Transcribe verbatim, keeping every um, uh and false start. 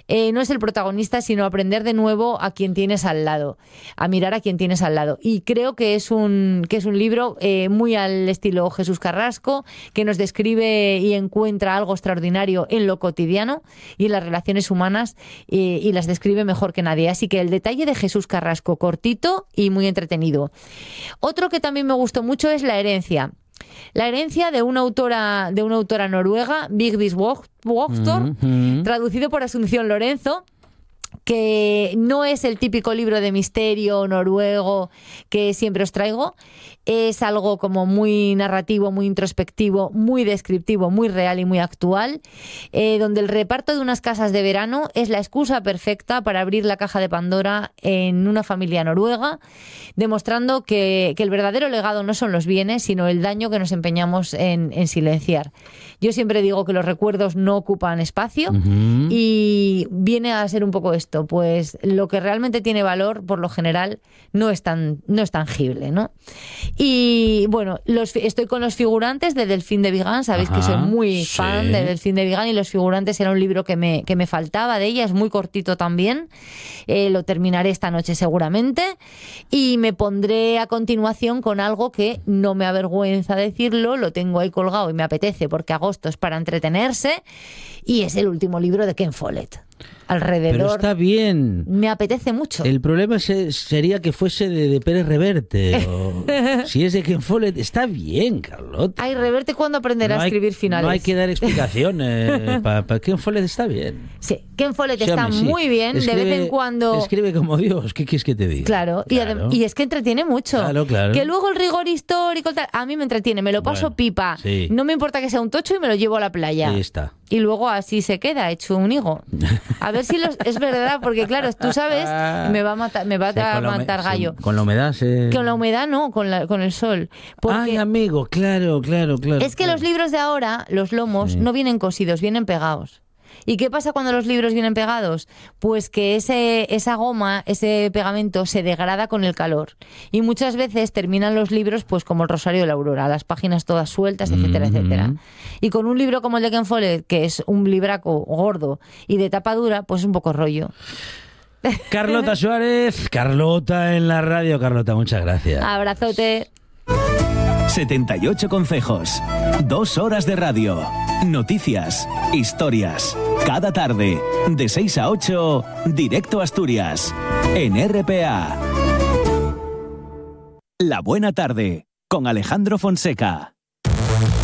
eh, no es el protagonista, sino aprender de nuevo a quien tienes al lado, a mirar a quien tienes al lado. Y creo que es un, que es un libro eh, muy al estilo Jesús Carrasco, que nos describe y encuentra algo extraordinario en lo cotidiano y en las relaciones humanas, eh, y las describe mejor que nadie. Así que el detalle de Jesús Carrasco, cortito y muy entretenido. Otro que también me gustó mucho es La herencia. La herencia de una autora, de una autora noruega, Vigdis Wågtor, mm-hmm. traducido por Asunción Lorenzo, que no es el típico libro de misterio noruego que siempre os traigo. Es algo como muy narrativo, muy introspectivo, muy descriptivo, muy real y muy actual, eh, donde el reparto de unas casas de verano es la excusa perfecta para abrir la caja de Pandora en una familia noruega, demostrando que, que el verdadero legado no son los bienes, sino el daño que nos empeñamos en, en silenciar. Yo siempre digo que los recuerdos no ocupan espacio, uh-huh. y viene a ser un poco esto, pues lo que realmente tiene valor, por lo general, no es tan, no es tangible, ¿no? Y bueno, los, estoy con Los figurantes de Delfín de Vigan. Sabéis Ajá, que soy muy sí. fan de Delfín de Vigan, y Los figurantes era un libro que me, que me faltaba de ella. Es muy cortito también, eh, lo terminaré esta noche seguramente, y me pondré a continuación con algo que no me avergüenza decirlo, lo tengo ahí colgado y me apetece porque agosto es para entretenerse, y es el último libro de Ken Follett. Alrededor. Pero está bien. Me apetece mucho. El problema se, sería que fuese de, de Pérez Reverte. O, si es de Ken Follett, está bien, Carlota. Ay, Reverte, ¿cuándo aprenderá no hay, a escribir finales? No hay que dar explicaciones. Para pa Ken Follett está bien. Sí, Ken Follett sí, está hombre, sí. muy bien. Escribe, de vez en cuando. Escribe como Dios. ¿Qué quieres que te diga? Claro, claro. Y, y es que entretiene mucho. Claro, claro. Que luego el rigor histórico, tal, a mí me entretiene, me lo paso bueno, pipa. Sí. No me importa que sea un tocho y me lo llevo a la playa. Ahí está. Y luego así se queda, hecho un higo. A ver si los, es verdad, porque claro, tú sabes, me va a matar, me va sí, a matar gallo. Sí, con la humedad se... Con la humedad no, con, la, con el sol. Porque Ay, amigo, claro, claro, claro. Es que claro. los libros de ahora, los lomos, sí. no vienen cosidos, vienen pegados. ¿Y qué pasa cuando los libros vienen pegados? Pues que ese, esa goma, ese pegamento se degrada con el calor. Y muchas veces terminan los libros pues como el Rosario de la Aurora, las páginas todas sueltas, etcétera, mm-hmm. etcétera. Y con un libro como el de Ken Follett, que es un libraco gordo y de tapa dura, pues es un poco rollo. Carlota Suárez, Carlota en la radio. Carlota, muchas gracias. Abrazote. setenta y ocho consejos, dos horas de radio, noticias, historias, cada tarde, de seis a ocho, directo a Asturias, en R P A. La buena tarde, con Alejandro Fonseca.